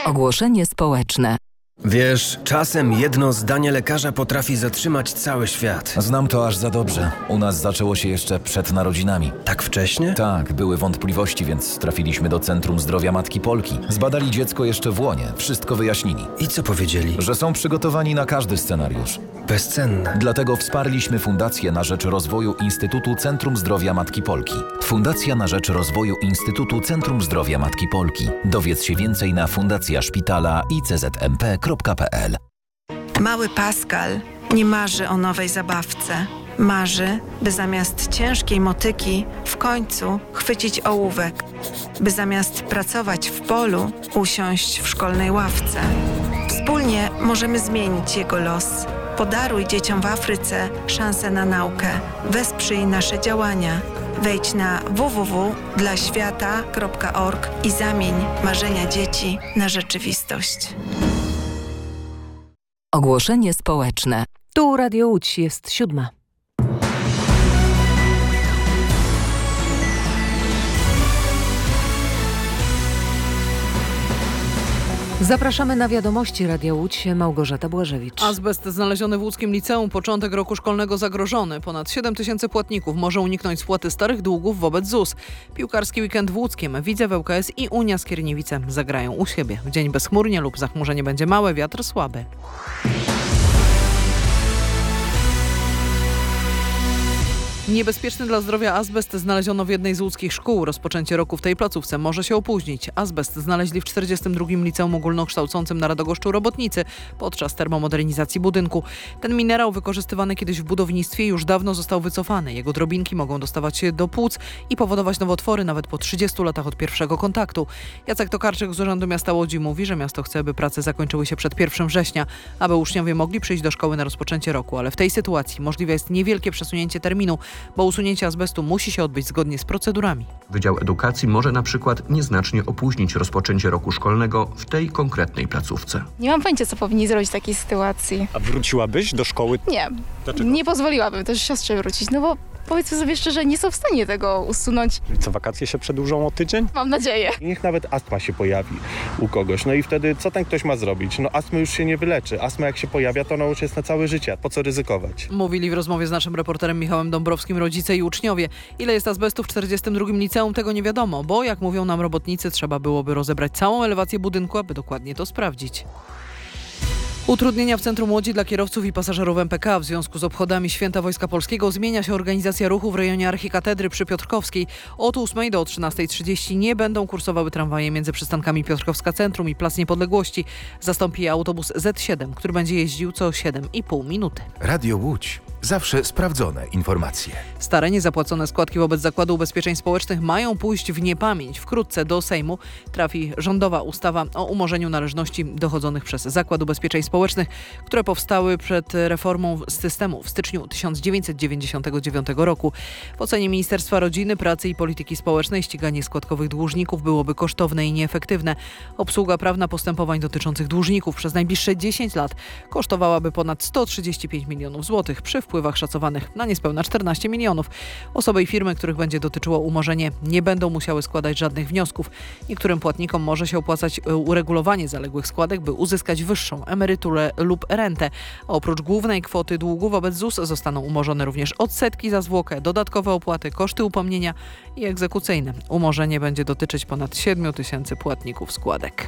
Ogłoszenie społeczne. Wiesz, czasem jedno zdanie lekarza potrafi zatrzymać cały świat. Znam to aż za dobrze. U nas zaczęło się jeszcze przed narodzinami. Tak wcześnie? Tak, były wątpliwości, więc trafiliśmy do Centrum Zdrowia Matki Polki. Zbadali dziecko jeszcze w łonie, wszystko wyjaśnili. I co powiedzieli? Że są przygotowani na każdy scenariusz. Bezcenne. Dlatego wsparliśmy Fundację na rzecz rozwoju Instytutu Centrum Zdrowia Matki Polki. Fundacja na rzecz rozwoju Instytutu Centrum Zdrowia Matki Polki. Dowiedz się więcej na fundacjaszpitala.iczmp.pl. Mały Pascal nie marzy o nowej zabawce. Marzy, by zamiast ciężkiej motyki w końcu chwycić ołówek. By zamiast pracować w polu usiąść w szkolnej ławce. Wspólnie możemy zmienić jego los. Podaruj dzieciom w Afryce szansę na naukę. Wesprzyj nasze działania. Wejdź na www.dlaświata.org i zamień marzenia dzieci na rzeczywistość. Ogłoszenie społeczne. Tu Radio Łódź, jest 7. Zapraszamy na wiadomości Radia Łódź. Małgorzata Błażewicz. Azbest znaleziony w łódzkim liceum. Początek roku szkolnego zagrożony. Ponad 7 000 płatników może uniknąć spłaty starych długów wobec ZUS. Piłkarski weekend w Łódzkiem. Widzew ŁKS i Unia Skierniewice zagrają u siebie. W dzień bezchmurnie lub zachmurzenie będzie małe, wiatr słaby. Niebezpieczny dla zdrowia azbest znaleziono w jednej z łódzkich szkół. Rozpoczęcie roku w tej placówce może się opóźnić. Azbest znaleźli w 42. Liceum Ogólnokształcącym na Radogoszczu Robotnicy podczas termomodernizacji budynku. Ten minerał wykorzystywany kiedyś w budownictwie już dawno został wycofany. Jego drobinki mogą dostawać się do płuc i powodować nowotwory nawet po 30 latach od pierwszego kontaktu. Jacek Tokarczyk z Urzędu Miasta Łodzi mówi, że miasto chce, by prace zakończyły się przed 1 września, aby uczniowie mogli przyjść do szkoły na rozpoczęcie roku. Ale w tej sytuacji możliwe jest niewielkie przesunięcie terminu, bo usunięcie azbestu musi się odbyć zgodnie z procedurami. Wydział Edukacji może na przykład nieznacznie opóźnić rozpoczęcie roku szkolnego w tej konkretnej placówce. Nie mam pojęcia, co powinni zrobić w takiej sytuacji. A wróciłabyś do szkoły? Nie. Dlaczego? Nie pozwoliłabym też siostrze wrócić, no bo powiedzmy sobie szczerze, nie są w stanie tego usunąć. Co, wakacje się przedłużą o tydzień? Mam nadzieję. Niech nawet astma się pojawi u kogoś. No i wtedy co ten ktoś ma zrobić? No astmy już się nie wyleczy. Astma jak się pojawia, to ona już jest na całe życie. Po co ryzykować? Mówili w rozmowie z naszym reporterem Michałem Dąbrowskim rodzice i uczniowie. Ile jest azbestu w 42. liceum, tego nie wiadomo, bo jak mówią nam robotnicy, trzeba byłoby rozebrać całą elewację budynku, aby dokładnie to sprawdzić. Utrudnienia w centrum Łodzi dla kierowców i pasażerów MPK. W związku z obchodami Święta Wojska Polskiego zmienia się organizacja ruchu w rejonie Archikatedry przy Piotrkowskiej. Od 8 do 13:30 nie będą kursowały tramwaje między przystankami Piotrkowska Centrum i Plac Niepodległości. Zastąpi je autobus Z7, który będzie jeździł co 7,5 minuty. Radio Łódź. Zawsze sprawdzone informacje. Stare niezapłacone składki wobec Zakładu Ubezpieczeń Społecznych mają pójść w niepamięć. Wkrótce do Sejmu trafi rządowa ustawa o umorzeniu należności dochodzonych przez Zakład Ubezpieczeń Społecznych, które powstały przed reformą systemu w styczniu 1999 roku. W ocenie Ministerstwa Rodziny, Pracy i Polityki Społecznej ściganie składkowych dłużników byłoby kosztowne i nieefektywne. Obsługa prawna postępowań dotyczących dłużników przez najbliższe 10 lat kosztowałaby ponad 135 milionów złotych przy wpływach szacowanych na niespełna 14 milionów. Osoby i firmy, których będzie dotyczyło umorzenie, nie będą musiały składać żadnych wniosków. Niektórym płatnikom może się opłacać uregulowanie zaległych składek, by uzyskać wyższą emeryturę lub rentę. A oprócz głównej kwoty długu wobec ZUS zostaną umorzone również odsetki za zwłokę, dodatkowe opłaty, koszty upomnienia i egzekucyjne. Umorzenie będzie dotyczyć ponad 7 000 płatników składek.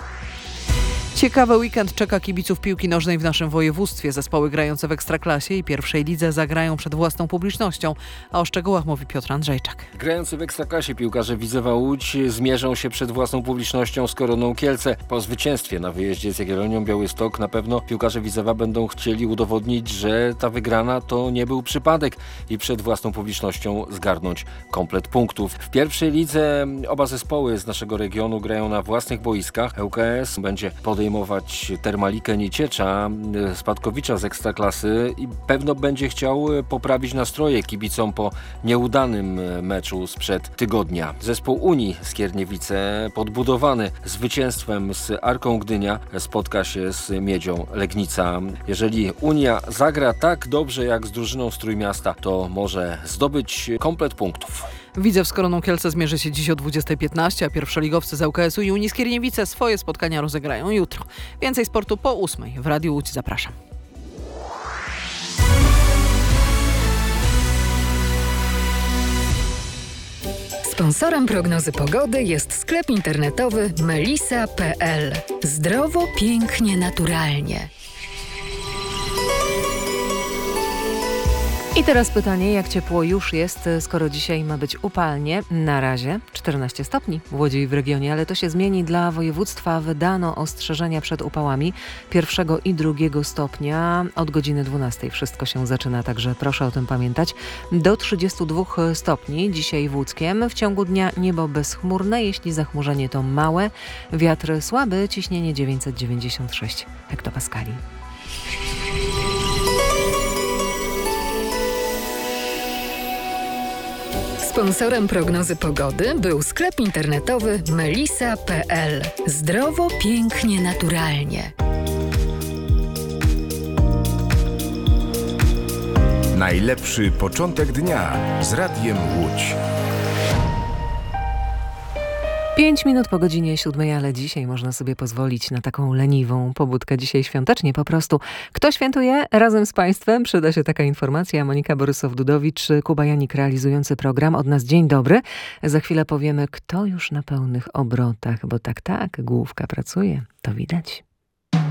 Ciekawy weekend czeka kibiców piłki nożnej w naszym województwie. Zespoły grające w Ekstraklasie i pierwszej lidze zagrają przed własną publicznością. A o szczegółach mówi Piotr Andrzejczak. Grający w Ekstraklasie piłkarze Widzewa Łódź zmierzą się przed własną publicznością z Koroną Kielce. Po zwycięstwie na wyjeździe z Jagiellonią Białystok na pewno piłkarze Widzewa będą chcieli udowodnić, że ta wygrana to nie był przypadek i przed własną publicznością zgarnąć komplet punktów. W pierwszej lidze oba zespoły z naszego regionu grają na własnych boiskach. ŁKS będzie podejmować Termalikę Nieciecza, spadkowicza z Ekstraklasy, i pewno będzie chciał poprawić nastroje kibicom po nieudanym meczu sprzed tygodnia. Zespół Unii Skierniewice, podbudowany zwycięstwem z Arką Gdynia, spotka się z Miedzią Legnica. Jeżeli Unia zagra tak dobrze jak z drużyną z Trójmiasta, to może zdobyć komplet punktów. Widzew z Koroną Kielce zmierzy się dziś o 20:15, a pierwszoligowcy z ŁKS-u i Unii Skierniewice swoje spotkania rozegrają jutro. Więcej sportu po 8:00 w Radiu Łódź. Zapraszam. Sponsorem prognozy pogody jest sklep internetowy melisa.pl. Zdrowo, pięknie, naturalnie. I teraz pytanie, jak ciepło już jest, skoro dzisiaj ma być upalnie. Na razie 14 stopni w Łodzi i w regionie, ale to się zmieni. Dla województwa wydano ostrzeżenia przed upałami 1. i 2 stopnia. Od godziny 12 wszystko się zaczyna, także proszę o tym pamiętać. Do 32 stopni dzisiaj w Łódzkiem. W ciągu dnia niebo bezchmurne, jeśli zachmurzenie to małe. Wiatr słaby, ciśnienie 996 hektopaskali. Sponsorem prognozy pogody był sklep internetowy melisa.pl. Zdrowo, pięknie, naturalnie. Najlepszy początek dnia z Radiem Łódź. 5 minut po godzinie 7, ale dzisiaj można sobie pozwolić na taką leniwą pobudkę. Dzisiaj świątecznie po prostu. Kto świętuje razem z Państwem? Przyda się taka informacja. Monika Borysow-Dudowicz, Kuba Janik realizujący program. Od nas dzień dobry. Za chwilę powiemy, kto już na pełnych obrotach, bo tak, główka pracuje. To widać.